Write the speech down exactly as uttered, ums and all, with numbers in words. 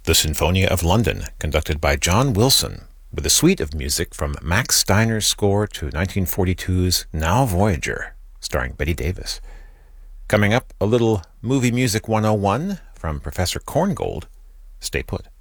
the Sinfonia of London, conducted by John Wilson, with a suite of music from Max Steiner's score to nineteen forty-two's Now Voyager, starring Bette Davis. Coming up, a little Movie Music one oh one from Professor Korngold. Stay put.